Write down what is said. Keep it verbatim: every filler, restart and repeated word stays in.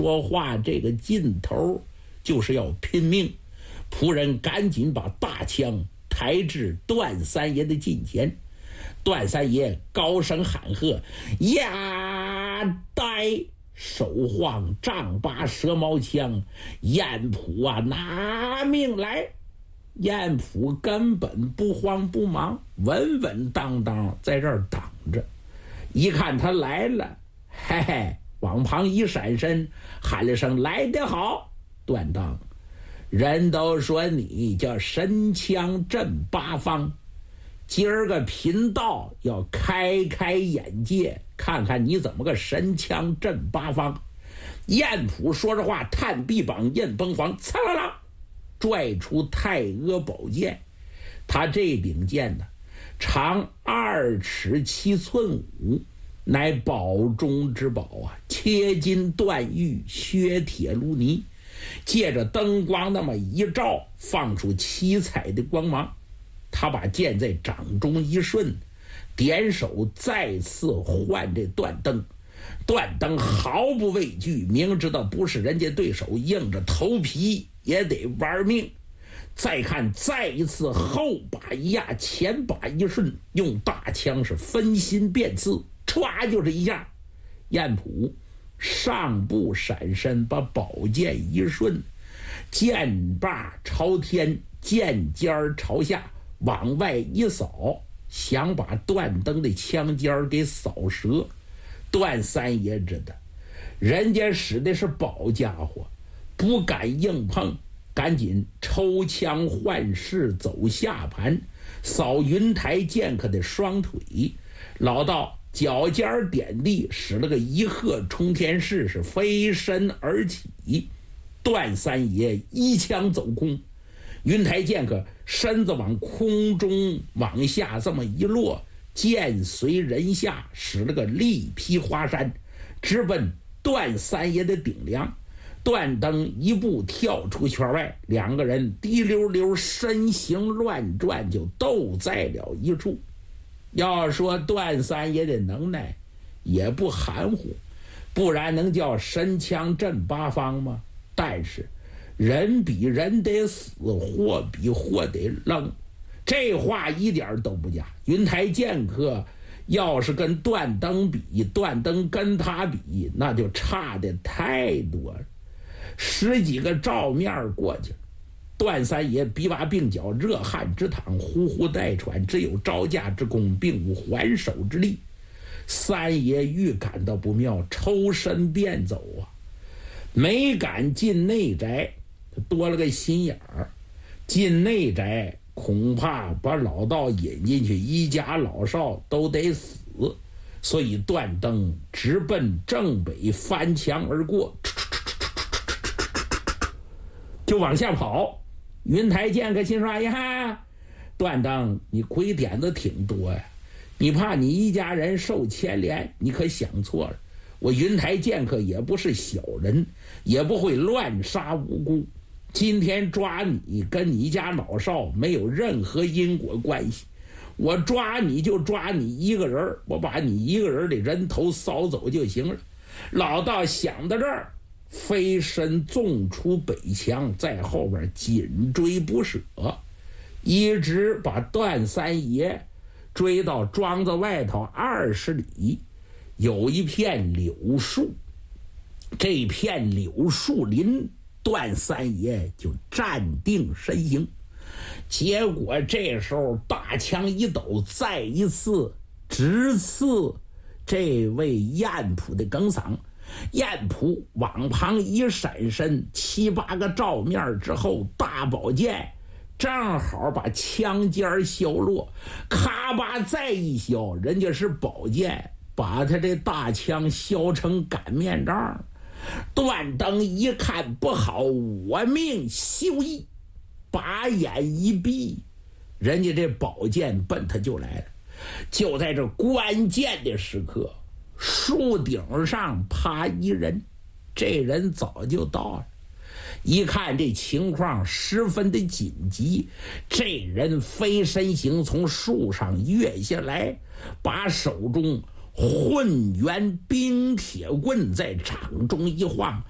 说话这个劲头就是要拼命。仆人赶紧把大枪抬至段三爷的近前，段三爷高声喊喝：呀呆！手晃丈八蛇矛枪，燕普啊，拿命来！燕普根本不慌不忙，稳稳当当在这儿等着。一看他来了，嘿嘿，往旁一闪身，喊了声：来得好！段当，人都说你叫神枪震八方，今儿个贫道要开开眼界，看看你怎么个神枪震八方。燕普说着话，探臂膀印崩黄，刺啦啦拽出太阿宝剑。他这柄剑呢，长二尺七寸五，乃宝中之宝啊，切金断玉，削铁如泥，借着灯光那么一照，放出七彩的光芒。他把剑在掌中一顺，点手再次换这段灯。段灯毫不畏惧，明知道不是人家对手，硬着头皮也得玩命。再看再一次后把一压，前把一顺，用大枪是分心变刺，歘就是一下。燕普上步闪身，把宝剑一顺，剑把朝天，剑尖朝下，往外一扫，想把段灯的枪尖给扫折。段三爷知道人家使的是宝家伙，不敢硬碰，赶紧抽枪换势走下盘，扫云台剑客的双腿。老道脚尖点地，使了个一鹤冲天式，是飞身而起。段三爷一枪走空，云台剑客身子往空中往下这么一落，剑随人下，使了个力劈华山，直奔段三爷的顶梁。段灯一步跳出圈外，两个人滴溜溜身形乱转，就斗在了一处。要说段三爷的能耐也不含糊，不然能叫神枪震八方吗？但是人比人得死，货比货得扔，这话一点都不假。云台剑客要是跟段灯比，段灯跟他比，那就差的太多了。十几个照面过去了，段三爷臂拔鬓角，热汗直淌，呼呼带喘，只有招架之功，并无还手之力。三爷预感到不妙，抽身便走啊，没敢进内宅，多了个心眼儿。进内宅恐怕把老道引进去，一家老少都得死，所以段灯直奔正北翻墙而过，就往下跑。云台剑客心说：哎呀，段灯你鬼点子挺多呀，你怕你一家人受牵连，你可想错了。我云台剑客也不是小人，也不会乱杀无辜。今天抓你跟你家老少没有任何因果关系，我抓你就抓你一个人，我把你一个人的人头扫走就行了。老道想到这儿，飞身纵出北墙，在后边紧追不舍，一直把段三爷追到庄子外头二十里，有一片柳树，这片柳树林段三爷就站定身形。结果这时候大枪一抖，再一次直刺这位燕普的梗嗓。燕普往旁一闪身，七八个照面之后，大宝剑正好把枪尖削落，咔吧再一削，人家是宝剑把他这大枪削成擀面杖。段灯一看不好，我命休矣，把眼一闭，人家这宝剑奔他就来了。就在这关键的时刻，树顶上趴一人，这人早就到了。一看这情况十分的紧急，这人飞身形从树上跃下来，把手中混元冰铁棍在掌中一晃，